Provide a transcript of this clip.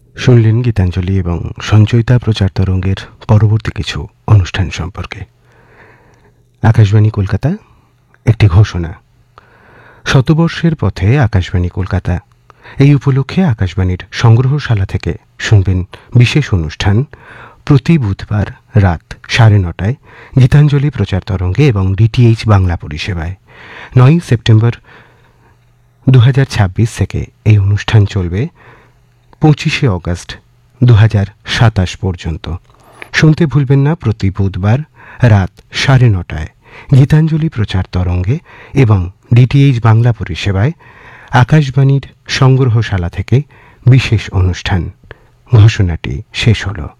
শুনলেন গীতাঞ্জলি এবং সঞ্চয়িতা প্রচার তরঙ্গের পরবর্তী কিছু অনুষ্ঠান সম্পর্কে। আকাশবাণী কলকাতা, একটি ঘোষণা। শতবর্ষের পথে আকাশবাণী কলকাতা, এই উপলক্ষে আকাশবাণীর সংগ্রহশালা থেকে শুনবেন বিশেষ অনুষ্ঠান প্রতি বুধবার রাত 9:30টায় গীতাঞ্জলি প্রচার তরঙ্গে এবং ডিটিএইচ বাংলা পরিষেবায়। 9 সেপ্টেম্বর 2026 থেকে এই অনুষ্ঠান চলবে 25 অগস্ট 2027 পর্যন্ত। শুনতে ভুলবেন না প্রতি বুধবার রাত 9:30টায় গীতাঞ্জলি প্রচার তরঙ্গে এবং ডিটিএইচ বাংলা পরিষেবায় আকাশবাণীর সংগ্রহশালা থেকে বিশেষ অনুষ্ঠান। ঘোষণাটি শেষ হলো।